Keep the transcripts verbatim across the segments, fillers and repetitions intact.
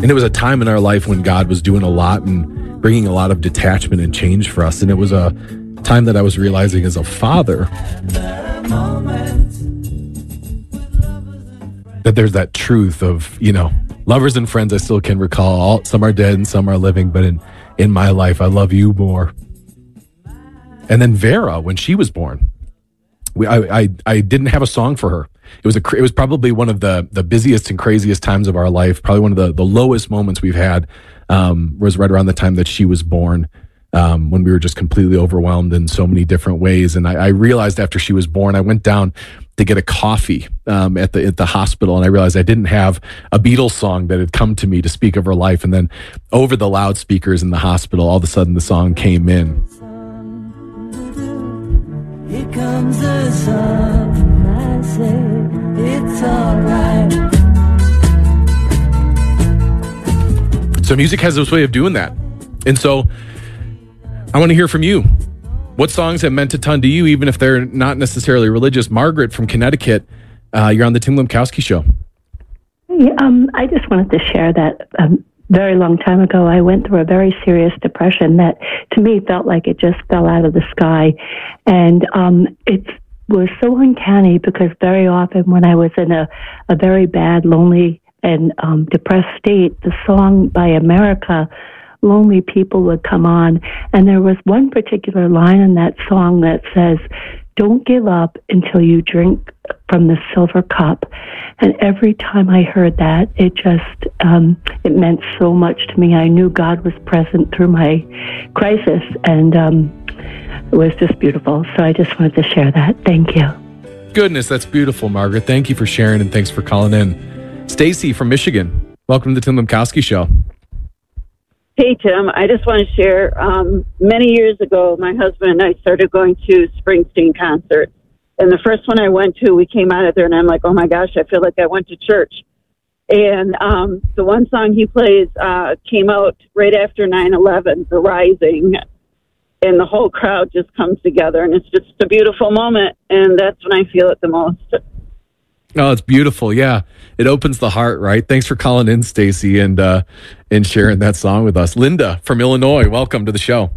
And it was a time in our life when God was doing a lot and bringing a lot of detachment and change for us. And it was a time that I was realizing as a father that there's that truth of, you know, lovers and friends I still can recall. All, some are dead and some are living, but in, in my life, I love you more. And then Vera, when she was born, we, I, I, I didn't have a song for her. It was a, it was probably one of the, the busiest and craziest times of our life. Probably one of the, the lowest moments we've had, um, was right around the time that she was born, um, when we were just completely overwhelmed in so many different ways. And I, I realized after she was born, I went down to get a coffee, um, at the, at the hospital. And I realized I didn't have a Beatles song that had come to me to speak of her life. And then over the loudspeakers in the hospital, all of a sudden the song came in. Here comes the sun, I say it's all right. So music has this way of doing that. And so I want to hear from you. What songs have meant a ton to you, even if they're not necessarily religious? Margaret from Connecticut, uh, you're on the Tim Lemkowski Show. Hey, um, I just wanted to share that um, very long time ago, I went through a very serious depression that, to me, felt like it just fell out of the sky. And um, it was so uncanny because very often when I was in a, a very bad, lonely, and um, depressed state, the song by America, Lonely People, would come on. And there was one particular line in that song that says, "Don't give up until you drink from the silver cup." And every time I heard that, it just, um, it meant so much to me. I knew God was present through my crisis, and um, it was just beautiful. So I just wanted to share that. Thank you. Goodness, that's beautiful, Margaret. Thank you for sharing, and thanks for calling in. Stacy from Michigan, welcome to the Tim Lemkowski Show. Hey, Tim. I just want to share, um, many years ago, my husband and I started going to Springsteen concerts. And the first one I went to, we came out of there, and I'm like, oh, my gosh, I feel like I went to church. And um, the one song he plays uh, came out right after nine eleven, The Rising, and the whole crowd just comes together, and it's just a beautiful moment, and that's when I feel it the most. Oh, it's beautiful. Yeah. It opens the heart, right? Thanks for calling in, Stacy, and uh, and sharing that song with us. Linda from Illinois, welcome to the show.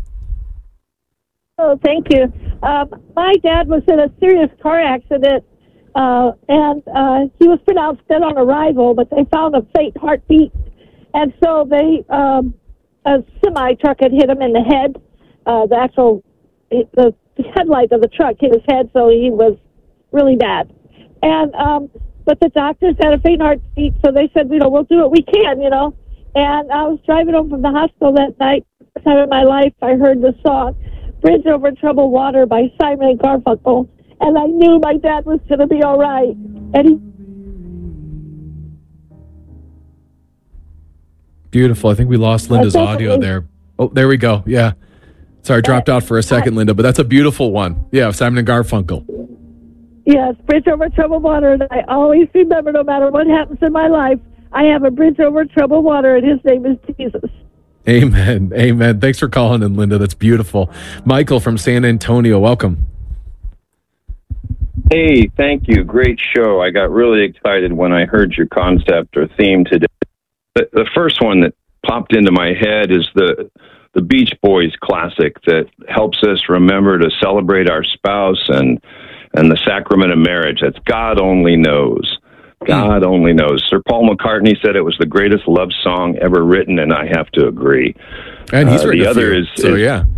Oh, thank you. Um, my dad was in a serious car accident, uh, and uh, he was pronounced dead on arrival, but they found a faint heartbeat. And so they, um, a semi-truck had hit him in the head. Uh, the actual, the headlight of the truck hit his head, so he was really bad. And, um, but the doctors had a faint heartbeat, so they said, you know, we'll do what we can, you know. And I was driving home from the hospital that night. First time in my life, I heard the song, Bridge Over Troubled Water by Simon and Garfunkel. And I knew my dad was going to be all right. And he... Beautiful. I think we lost Linda's audio there. Oh, there we go. Yeah. Sorry, dropped out for a second, Linda, but that's a beautiful one. Yeah, Simon and Garfunkel. Yes, Bridge Over Troubled Water. And I always remember, no matter what happens in my life, I have a bridge over troubled water, and his name is Jesus. Amen. Amen. Thanks for calling in, Linda. That's beautiful. Michael from San Antonio, welcome. Hey, thank you. Great show. I got really excited when I heard your concept or theme today. The, the first one that popped into my head is the the Beach Boys classic that helps us remember to celebrate our spouse and and the sacrament of marriage. That's God Only Knows. God Only Knows. Sir Paul McCartney said it was the greatest love song ever written, and I have to agree. And he's uh, written the a other few, is, so is yeah.